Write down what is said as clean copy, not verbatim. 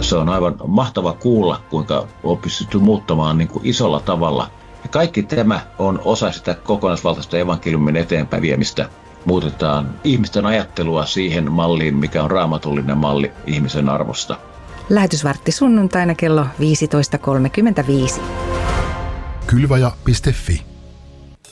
se on aivan mahtava kuulla, kuinka on pystytty muuttamaan niin kuin isolla tavalla. Ja kaikki tämä on osa sitä kokonaisvaltaista evankeliumin eteenpäin viemistä. Muutetaan ihmisten ajattelua siihen malliin, mikä on raamatullinen malli ihmisen arvosta. Lähetysvartti sunnuntaina kello 15.35. Kylvaja.fi